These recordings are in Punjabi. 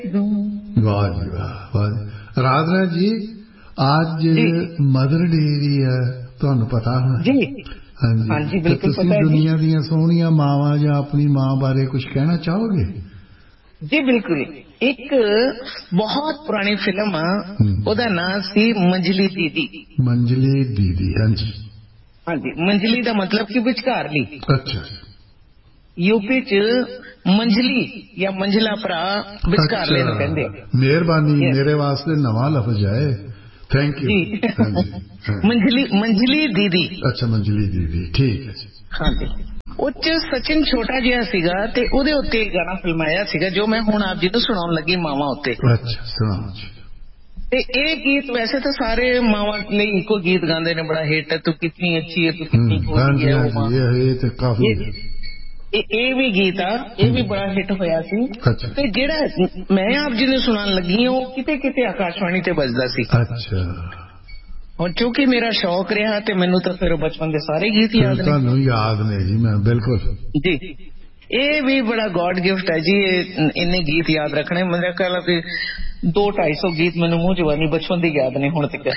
वाह जी वाह। राधना जी आज मदर डे भी है, तुहानू पता है जी? हाँ जी, हाँ जी बिल्कुल पता है दुनिया दी सोहनिया मावां या अपनी मां बारे कुछ कहना चाहोगे? जी बिल्कुल। एक बहुत पुरानी फिल्म ओदा नाम सी मंजली दीदी। मंजली दीदी, हाँ जी। हाँ जी, मंजली का मतलब कि विचकारली। अच्छा। यूपी च मंजली या मंजला भरा विचकारले नूं कहंदे आ। मेहरबानी, मेरे वास्ते नवा लफ्ज है, थैंक यू। हाँ जी मंजली दीदी। अच्छा मंजली दीदी, ठीक है जी। हाँ जी, उच सचिन छोटा जिहा सीगा ते ओदे उत्ते गाना फिल्माया सीगा जो मैं हुण आप जी नूं सुणाउण लगी मावां उत्ते। अच्छा सुणाओ जी। ते ये गीत वैसे तो सारे मावां लई इको गीत गांदे ने, बड़ा हिट है, तू कितनी अच्छी है, तू कितनी भोली है, वो मां। ये तो काफी ਇਹ ਵੀ ਗੀਤ ਆ, ਇਹ ਵੀ ਬੜਾ ਹਿੱਟ ਹੋਇਆ ਸੀ। ਤੇ ਜਿਹੜਾ ਮੈਂ ਆਪ ਜੀ ਨੂੰ ਸੁਣਾਉਣ ਲੱਗੀ ਹਾਂ ਉਹ ਕਿਤੇ ਕਿਤੇ ਆਕਾਸ਼ਵਾਣੀ ਤੇ ਵੱਜਦਾ ਸੀ। ਅੱਛਾ। ਹੁਣ ਕਿਉਂਕਿ ਮੇਰਾ ਸ਼ੌਕ ਰਿਹਾ ਤੇ ਮੈਨੂੰ ਤਾਂ ਫਿਰ ਬਚਪਨ ਦੇ ਸਾਰੇ ਗੀਤ ਯਾਦ ਨੇ। ਤੁਹਾਨੂੰ ਯਾਦ ਨੇ ਜੀ? ਮੈਂ ਬਿਲਕੁਲ ਜੀ, ਇਹ ਵੀ ਬੜਾ ਗॉड ਗਿਫਟ ਹੈ ਜੀ, ਇੰਨੇ ਗੀਤ ਯਾਦ ਰੱਖਣੇ। ਮੇਰਾ ਖਿਆਲ ਹੈ ਕਿ 200-250 ਗੀਤ ਮੈਨੂੰ ਮੂੰਹ ਜਵਾਨੀ ਬਚਪਨ ਦੇ ਯਾਦ ਨੇ ਹੁਣ ਤੱਕ।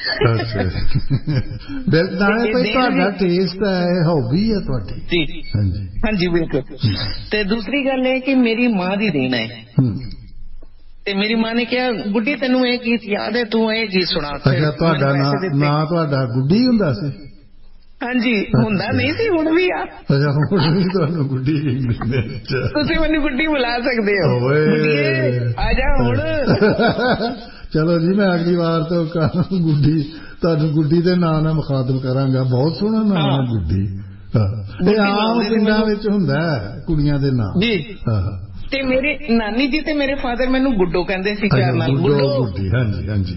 ਨਾਲੇ ਭਾਈ ਤੁਹਾਡਾ ਟੇਸਟ ਹੈ, ਹੌਬੀ ਹੈ ਤੁਹਾਡੀ। ਜੀ ਹਾਂਜੀ ਬਿਲਕੁਲ। ਤੇ ਦੂਸਰੀ ਗੱਲ ਇਹ ਕਿ ਮੇਰੀ ਮਾਂ ਦੀ ਦੇਣ ਹੈ। ਤੇ ਮੇਰੀ ਮਾਂ ਨੇ ਕਿਹਾ ਗੁੱਡੀ ਤੈਨੂੰ ਇਹ ਗੀਤ ਯਾਦ ਹੈ, ਤੂੰ ਇਹ ਗੀਤ ਸੁਣਾ। ਅੱਛਾ, ਤੁਹਾਡਾ ਨਾਂ ਤੁਹਾਡਾ ਗੁੱਡੀ ਹੁੰਦਾ ਸੀ? ਹਾਂਜੀ, ਹੁੰਦਾ ਨਹੀਂ ਸੀ, ਹੁਣ ਵੀ ਆ। ਅੱਛਾ, ਹੁਣ ਵੀ ਤੁਹਾਨੂੰ ਗੁੱਡੀ ਕਹਿੰਦੇ? ਤੁਸੀਂ ਮੈਨੂੰ ਗੁੱਡੀ ਬੁਲਾ ਸਕਦੇ ਹੋ। ਆ ਜਾ ਹੁਣ। ਚਲੋ ਜੀ, ਮੈਂ ਅਗਲੀ ਵਾਰ ਤੋਂ ਗੁੱਡੀ, ਤੁਹਾਨੂੰ ਗੁੱਡੀ ਦੇ ਨਾਂ ਨਾਲ ਮੁਖਾਤਬ ਕਰਾਂਗਾ। ਬਹੁਤ ਸੋਹਣਾ ਨਾਮ ਹੈ ਗੁੱਡੀ। ਇਹ ਆਮ ਪਿੰਡਾਂ ਵਿੱਚ ਹੁੰਦਾ ਕੁੜੀਆਂ ਦੇ ਨਾਂ ਜੀ। ਤੇ ਮੇਰੇ ਨਾਨੀ ਜੀ ਤੇ ਮੇਰੇ ਫਾਦਰ ਮੈਨੂੰ ਗੁੱਡੋ ਕਹਿੰਦੇ ਸੀ ਪਿਆਰ ਨਾਲ। ਗੁੱਡੀ, ਹਾਂਜੀ ਹਾਂਜੀ।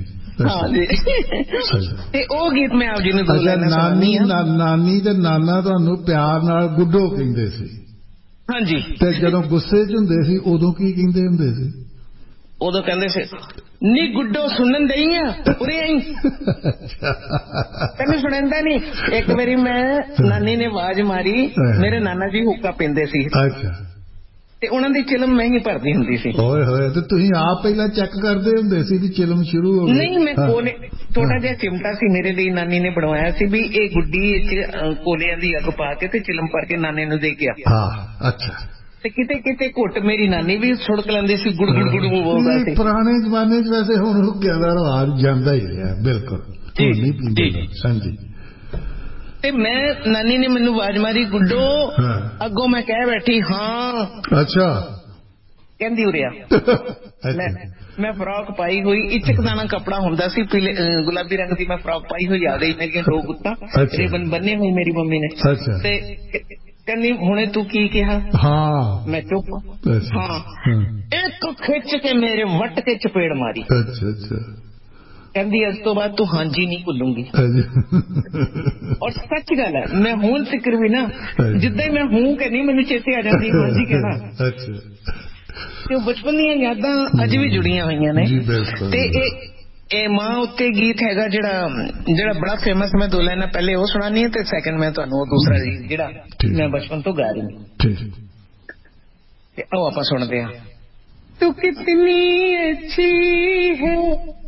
ਤੇ ਉਹ ਗੀਤ ਮੈਂ ਆਪ ਜੀ ਨੂੰ ਦੋ ਲਾਈਨਾਂ ਸੁਣਾਉਂਦੀ ਹਾਂ। ਨਾਨੀ ਤੇ ਨਾਨਾ ਤੁਹਾਨੂੰ ਪਿਆਰ ਨਾਲ ਗੁੱਡੋ ਕਹਿੰਦੇ ਸੀ? ਹਾਂਜੀ। ਤੇ ਜਦੋਂ ਗੁੱਸੇ 'ਚ ਹੁੰਦੇ ਸੀ ਉਦੋਂ ਕੀ ਕਹਿੰਦੇ ਹੁੰਦੇ ਸੀ? ਉਦੋਂ ਕਹਿੰਦੇ ਸੀ ਨੀ ਗੁੱਡੋ ਸੁਣਨ ਦਈ ਆ ਉਰੇ ਆਈ, ਤੈਨੂੰ ਸੁਣਦਾ ਨੀ। ਇੱਕ ਵਾਰੀ ਮੈਂ ਨਾਨੀ ਨੇ ਆਵਾਜ਼ ਮਾਰੀ, ਮੇਰੇ ਨਾਨਾ ਜੀ ਹੁੱਕਾ ਪੀਂਦੇ ਸੀ। ਅੱਛਾ। ਤੇ ਉਹਨਾਂ ਦੀ ਚਿਲਮ ਮੈਂ ਹੀ ਭਰਦੀ ਹੁੰਦੀ ਸੀ। ਓਏ ਹੋਏ, ਤੇ ਤੁਸੀਂ ਆਪ ਪਹਿਲਾਂ ਚੈੱਕ ਕਰਦੇ ਹੁੰਦੇ ਸੀ ਵੀ ਚਿਲਮ ਸ਼ੁਰੂ ਹੋ ਗਈ? ਨਹੀਂ, ਮੈਂ ਕੋਲੇ ਥੋੜਾ ਜਿਹਾ ਚਿਮਟਾ ਸੀ ਮੇਰੇ ਲਈ, ਨਾਨੀ ਨੇ ਬਣਵਾਇਆ ਸੀ ਵੀ ਇਹ ਗੁੱਡੀ ਵਿੱਚ ਕੋਲਿਆਂ ਦੀ ਅੱਗ ਪਾ ਕੇ ਤੇ ਚਿਲਮ ਭਰ ਕੇ ਨਾਨੇ ਨੂੰ ਦੇ ਕੇ ਆ। ਹਾਂ ਅੱਛਾ। ਤੇ ਕਿਤੇ ਕਿਤੇ ਘੁੱਟ ਮੇਰੀ ਨਾਨੀ ਵੀ ਸੁੜਕ ਲੈਂਦੀ ਸੀ, ਗੁੜ ਗੁੜ ਗੁੜ ਬੋਲਦਾ ਸੀ। ਪੁਰਾਣੇ ਜ਼ਮਾਨੇ 'ਚ ਵੈਸੇ ਹੁਣ ਹੁੱਕਿਆਂ ਦਾ ਰਿਵਾਜ ਜਾਂਦਾ ਹੀ ਰਿਹਾ, ਬਿਲਕੁਲ ਨਹੀਂ ਪੀਂਦੇ। ਹਾਂਜੀ। ਤੇ ਮੈਂ ਨਾਨੀ ਨੇ ਮੈਨੂੰ ਆਵਾਜ਼ ਮਾਰੀ ਗੁੱਡੋ, ਅੱਗੋਂ ਮੈਂ ਕਹਿ ਬੈਠੀ ਹਾਂ। ਅੱਛਾ। ਕਹਿੰਦੀ ਉਰਿਆ। ਮੈਂ ਫਰਾਕ ਪਾਈ ਹੋਈ, ਇਚਕ ਦਾਣਾ ਕੱਪੜਾ ਹੁੰਦਾ ਸੀ, ਪੀਲੇ ਗੁਲਾਬੀ ਰੰਗ ਦੀ ਮੈਂ ਫਰਾਕ ਪਾਈ ਹੋਈ, ਆ ਗਈ ਮੇਰੀਆਂ 2 ਗੁੱਤਾਂ ਰਿਬਨ ਬੰਨੇ ਹੋਏ ਮੇਰੀ ਮੰਮੀ ਨੇ। ਤੇ ਕਹਿੰਦੀ ਹੁਣੇ ਤੂੰ ਕੀ ਕਿਹਾ? ਹਾਂ। ਮੈਂ ਚੁੱਪ। ਹਾਂ। ਇੱਕ ਖਿੱਚ ਕੇ ਮੇਰੇ ਵੱਟ ਕੇ ਚਪੇੜ ਮਾਰੀ। ਅੱਛਾ ਅੱਛਾ। ਕਹਿੰਦੀ ਇਸ ਤੋਂ ਬਾਅਦ ਤੂੰ ਹਾਂਜੀ ਨਹੀਂ ਭੁੱਲੂੰਗੀ। ਔਰ ਸੱਚ ਗੱਲ ਹੈ, ਮੈਂ ਹੁਣ ਫਿਕਰ ਵੀ ਨਾ ਜਿੱਦਾਂ ਹੀ ਮੈਂ ਹੂੰ ਕਹਿੰਦੀ ਮੈਨੂੰ ਚੇਤੇ ਆ ਜਾਂਦੀ ਹਾਂਜੀ ਕਹਿਣਾ। ਤੇ ਉਹ ਬਚਪਨ ਦੀਆਂ ਯਾਦਾਂ ਅੱਜ ਵੀ ਜੁੜੀਆਂ ਹੋਈਆਂ ਨੇ। ਤੇ ਇਹ ਮਾਂ ਉੱਤੇ ਗੀਤ ਹੈਗਾ ਜਿਹੜਾ ਬੜਾ ਫੇਮਸ, ਮੈਂ 2 ਲਾਈਨਾਂ ਪਹਿਲੇ ਉਹ ਸੁਣਾਨੀ ਹੈ ਤੇ ਸੈਕਿੰਡ ਮੈਂ ਤੁਹਾਨੂੰ ਉਹ ਦੂਸਰਾ ਜਿਹੜਾ ਮੈਂ ਬਚਪਨ ਤੋਂ ਗਾ ਰਹੀ ਹਾਂ। ਤੇ ਉਹ ਆਪਾਂ ਸੁਣਦੇ ਹਾਂ। ਤੂੰ ਕਿਤਨੀ ਅੱਛੀ ਹੈ